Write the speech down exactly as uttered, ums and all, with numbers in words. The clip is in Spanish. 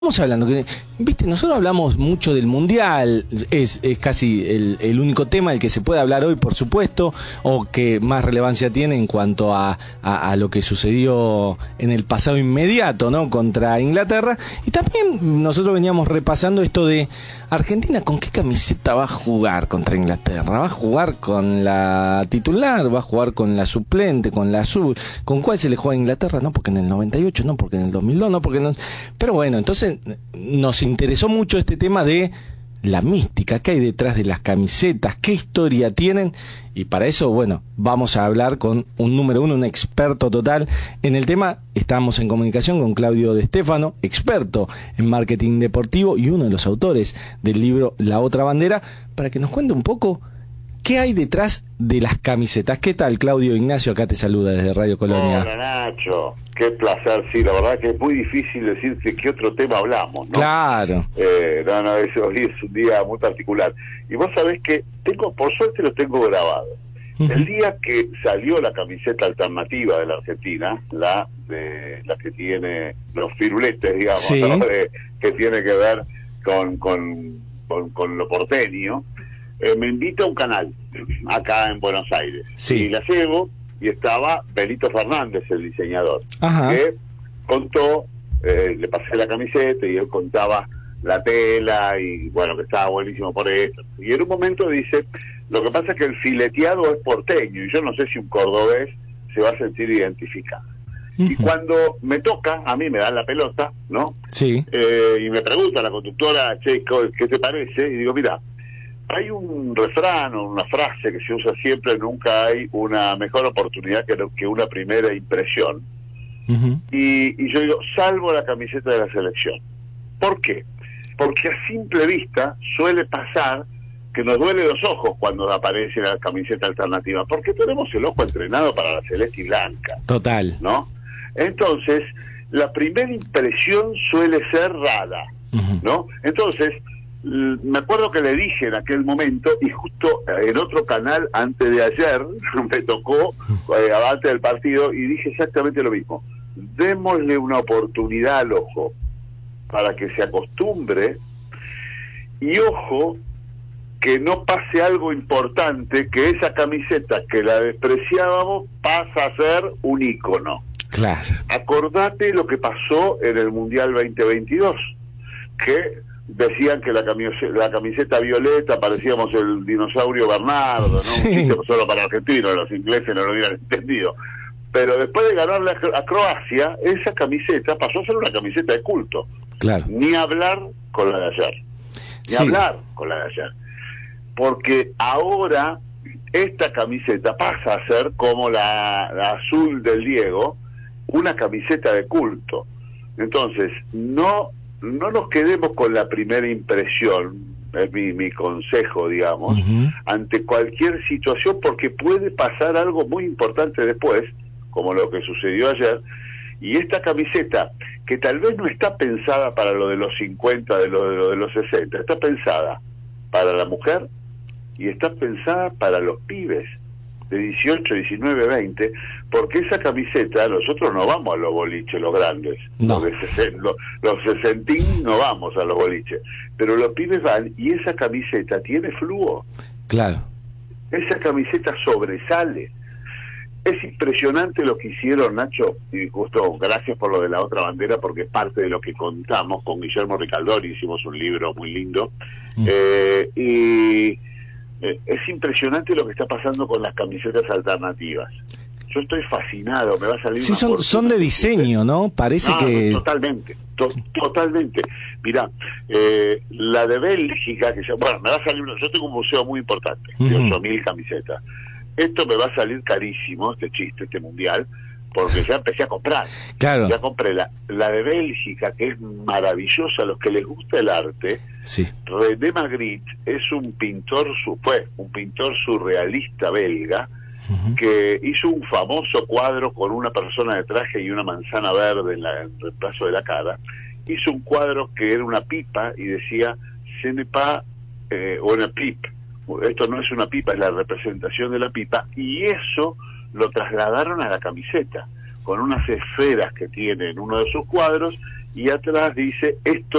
Estamos hablando que, viste, nosotros hablamos mucho del mundial, es, es casi el, el único tema del que se puede hablar hoy, por supuesto, o que más relevancia tiene en cuanto a, a, a lo que sucedió en el pasado inmediato, ¿no? Contra Inglaterra. Y también nosotros veníamos repasando esto de Argentina, ¿con qué camiseta va a jugar contra Inglaterra? ¿Va a jugar con la titular? ¿Va a jugar con la suplente? ¿Con la azul? ¿Con cuál se le juega a Inglaterra? No, porque en el noventa y ocho, no, porque en el dos mil dos, no, porque no. Pero bueno, entonces nos interesó mucho este tema de la mística, qué hay detrás de las camisetas, qué historia tienen, y para eso, bueno, vamos a hablar con un número uno, un experto total en el tema. Estamos en comunicación con Claudio De Stefano, experto en marketing deportivo y uno de los autores del libro La Otra Bandera, para que nos cuente un poco qué hay detrás de las camisetas. ¿Qué tal, Claudio? Ignacio acá te saluda desde Radio Colonia. Hola, Nacho. Qué placer, sí, la verdad que es muy difícil decir de qué otro tema hablamos, ¿no? Claro. Eh, no, no, es, hoy es un día muy particular. Y vos sabés que tengo, por suerte lo tengo grabado. Uh-huh. El día que salió la camiseta alternativa de la Argentina, la de la que tiene los firuletes, digamos, sí, ¿no? de, que tiene que ver con, con, con, con lo porteño, eh, me invita a un canal acá en Buenos Aires. Sí. Y la llevo, y estaba Benito Fernández, el diseñador. Ajá. Que contó, eh, le pasé la camiseta y él contaba la tela y bueno, que estaba buenísimo por eso. Y en un momento dice, lo que pasa es que el fileteado es porteño y yo no sé si un cordobés se va a sentir identificado. Uh-huh. Y cuando me toca, a mí me dan la pelota, ¿no? Sí. Eh, y me pregunta la conductora, che, ¿qué te parece? Y digo, mira, hay un refrán o una frase que se usa siempre: nunca hay una mejor oportunidad que, que una primera impresión. Uh-huh. y, y yo digo, salvo la camiseta de la selección. ¿Por qué? Porque a simple vista suele pasar que nos duele los ojos cuando aparece la camiseta alternativa, porque tenemos el ojo entrenado para la celeste y blanca. Total. ¿No? Entonces, la primera impresión suele ser rara, uh-huh. ¿no? Entonces, me acuerdo que le dije en aquel momento, y justo en otro canal antes de ayer me tocó, eh, antes del partido, y dije exactamente lo mismo: démosle una oportunidad al ojo para que se acostumbre, y ojo que no pase algo importante, que esa camiseta que la despreciábamos pasa a ser un ícono. Claro. Acordate lo que pasó en el Mundial veinte veintidós, que decían que la camiseta, la camiseta violeta parecíamos el dinosaurio Bernardo, ¿no? Sí. Solo para argentinos, los ingleses no lo hubieran entendido. Pero después de ganarle a Croacia, esa camiseta pasó a ser una camiseta de culto. Claro. Ni hablar con la de ayer. Ni sí. hablar con la de ayer. Porque ahora esta camiseta pasa a ser como la, la azul del Diego, una camiseta de culto. Entonces, no no nos quedemos con la primera impresión, es mi, mi consejo, digamos, uh-huh. ante cualquier situación, porque puede pasar algo muy importante después, como lo que sucedió ayer. Y esta camiseta, que tal vez no está pensada para lo de los cincuenta, de lo de, lo de los sesenta, está pensada para la mujer y está pensada para los pibes de dieciocho, diecinueve, veinte, porque esa camiseta, nosotros no vamos a los boliches, los grandes, no. los, de sesenta, los, los sesentín no vamos a los boliches, pero los pibes van, y esa camiseta tiene flujo. Claro. Esa camiseta sobresale. Es impresionante lo que hicieron, Nacho, y justo gracias por lo de La Otra Bandera, porque es parte de lo que contamos con Guillermo Ricaldori, hicimos un libro muy lindo, mm. eh, y eh, es impresionante lo que está pasando con las camisetas alternativas. Yo estoy fascinado, me va a salir... Sí, son, son de diseño, ¿no? Parece no, que... No, totalmente, to, totalmente. Mirá, eh, la de Bélgica, que ya, bueno, me va a salir... Yo tengo un museo muy importante, de uh-huh. ocho mil camisetas. Esto me va a salir carísimo, este chiste, este mundial, porque ya empecé a comprar. Claro. Ya compré la, la de Bélgica, que es maravillosa. A los que les gusta el arte, sí. René Magritte es un pintor, fue un pintor surrealista belga, uh-huh. que hizo un famoso cuadro con una persona de traje y una manzana verde en, la, en el reemplazo de la cara. Hizo un cuadro que era una pipa y decía, ce n'est pas eh, una pipe. Esto no es una pipa, es la representación de la pipa, y eso lo trasladaron a la camiseta, con unas esferas que tiene en uno de sus cuadros, y atrás dice esto